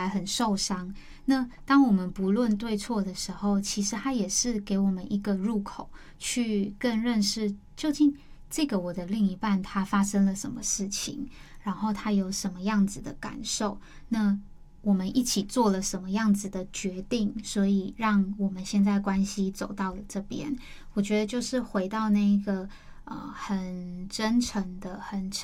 来很受伤。那当我们不论对错的时候，其实它也是给我们一个入口，去更认识究竟这个我的另一半他发生了什么事情，然后他有什么样子的感受，那我们一起做了什么样子的决定，所以让我们现在关系走到了这边。我觉得就是回到那个很真诚的、很